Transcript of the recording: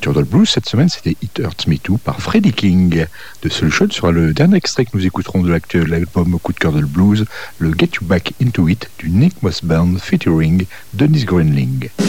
cœur de blues, cette semaine, c'était It Hurts Me Too par Freddie King. De Solution sera le dernier extrait que nous écouterons de l'actuel album coup de cœur de blues, le Get You Back Into It du Nick Moss Band featuring Dennis Greenling.